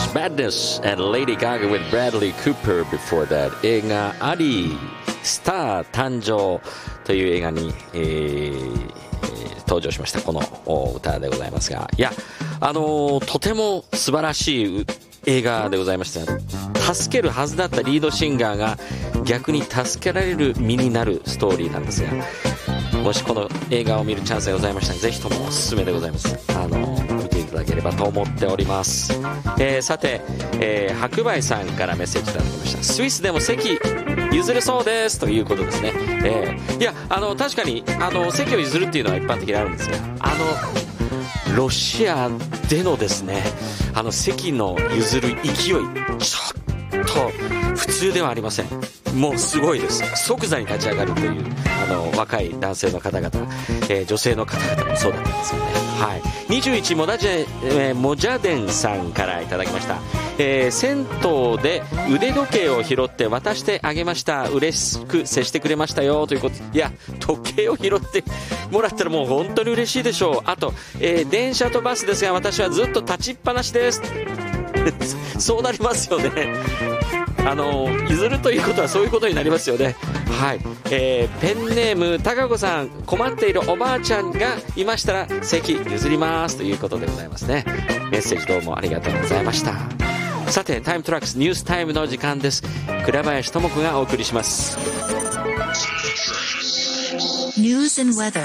Madness and Lady Gaga with Bradley Cooper before that 映画アリースター誕生という映画に、登場しましたこの歌でございますが、いやとても素晴らしい映画でございました。助けるはずだったリードシンガーが逆に助けられる身になるストーリーなんですが、もしこの映画を見るチャンスがございましたらぜひともおすすめでございます。見ていただければと思っております。さて、白梅さんからメッセージいただきました。スイスでも席譲れそうですということですね。いや確かに席を譲るっていうのは一般的にあるんですが、ロシアでのですね席の譲る勢いちょっと普通ではありません。もうすごいです。即座に立ち上がるという若い男性の方々、女性の方々もそうだったんですよね。はい、21モジャデンさんからいただきました。銭湯で腕時計を拾って渡してあげました。嬉しく接してくれましたよということ。いや時計を拾ってもらったらもう本当に嬉しいでしょう。あと、電車とバスですが私はずっと立ちっぱなしですそうなりますよね。譲るということはそういうことになりますよね。はい、ペンネームたかこさん、困っているおばあちゃんがいましたら席譲りますということでございますね。メッセージどうもありがとうございました。さてタイムトラックスニュースタイムの時間です。倉林智子がお送りします。 News and weather。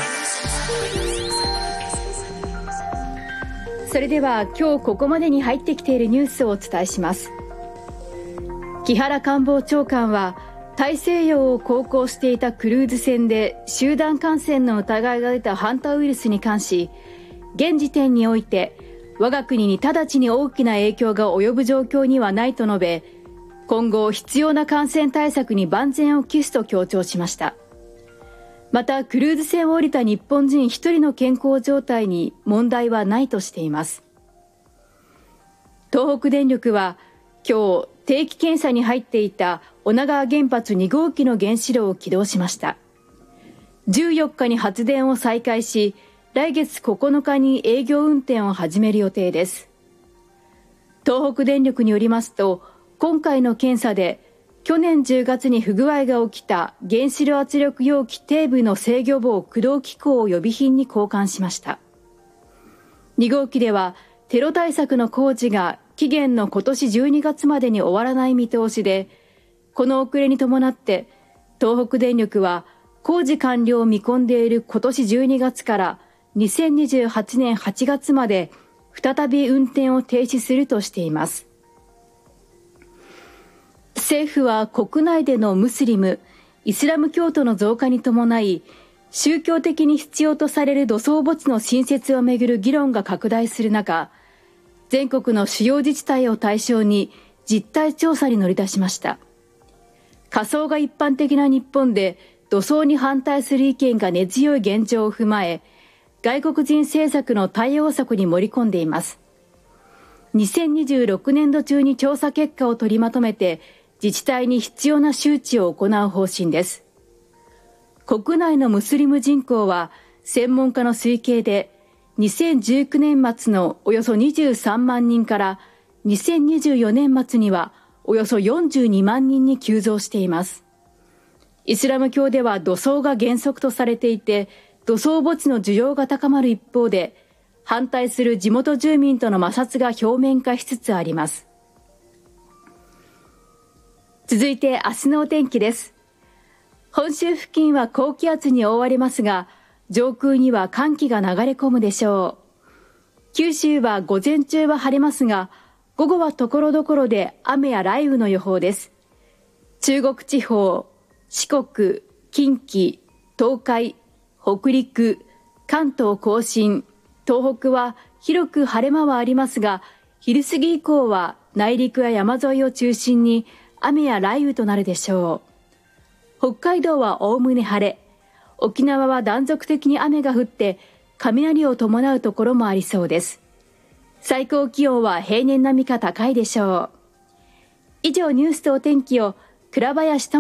それでは今日ここまでに入ってきているニュースをお伝えします。木原官房長官は大西洋を航行していたクルーズ船で集団感染の疑いが出たハンタウイルスに関し、現時点において我が国に直ちに大きな影響が及ぶ状況にはないと述べ、今後必要な感染対策に万全を期すと強調しました。またクルーズ船を降りた日本人1人の健康状態に問題はないとしています。東北電力は今日定期検査に入っていた女川原発2号機の原子炉を起動しました。14日に発電を再開し、来月9日に営業運転を始める予定です。東北電力によりますと、今回の検査で去年10月に不具合が起きた原子炉圧力容器底部の制御棒駆動機構を予備品に交換しました。2号機ではテロ対策の工事が期限の今年12月までに終わらない見通しで、この遅れに伴って東北電力は工事完了を見込んでいる今年12月から2028年8月まで再び運転を停止するとしています。政府は国内でのムスリム、イスラム教徒の増加に伴い、宗教的に必要とされる土葬墓地の新設をめぐる議論が拡大する中、全国の主要自治体を対象に実態調査に乗り出しました。火葬が一般的な日本で土葬に反対する意見が根強い現状を踏まえ、外国人政策の対応策に盛り込んでいます。2026年度中に調査結果を取りまとめて自治体に必要な周知を行う方針です。国内のムスリム人口は専門家の推計で2019年末のおよそ23万人から2024年末にはおよそ42万人に急増しています。イスラム教では土葬が原則とされていて、土葬墓地の需要が高まる一方で、反対する地元住民との摩擦が表面化しつつあります。続いて明日のお天気です。本州付近は高気圧に覆われますが、上空には寒気が流れ込むでしょう。九州は午前中は晴れますが、午後は所々で雨や雷雨の予報です。中国地方、四国、近畿、東海、北陸、関東甲信、東北は広く晴れ間はありますが、昼過ぎ以降は内陸や山沿いを中心に雨や雷雨となるでしょう。北海道はおおむね晴れ、沖縄は断続的に雨が降って雷を伴うところもありそうです。最高気温は平年並みか高いでしょう。以上ニュースとお天気を倉林